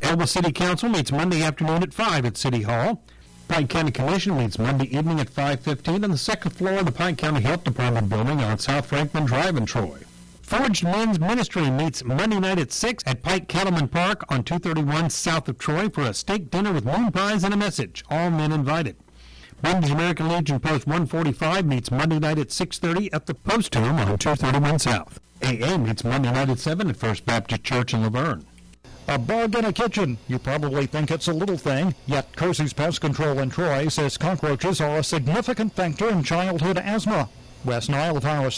Elba City Council meets Monday afternoon at 5 at City Hall. Pike County Commission meets Monday evening at 5:15 on the second floor of the Pike County Health Department building on South Franklin Drive in Troy. Forged Men's Ministry meets Monday night at 6 at Pike Cattleman Park on 231 south of Troy for a steak dinner with moon pies and a message. All men invited. Wendy's American Legion Post 145 meets Monday night at 6:30 at the Post Room on 231 south. AA meets Monday night at 7 at First Baptist Church in Laverne. A bug in a kitchen. You probably think it's a little thing, yet Cosey's Pest Control in Troy says cockroaches are a significant factor in childhood asthma. Wes Nile of Iowa